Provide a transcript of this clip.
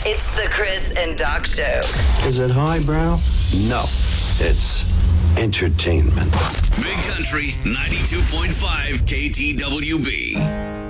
It's the Chris and Doc Show. Is it highbrow? No. It's entertainment. Big Country 92.5 KTWB.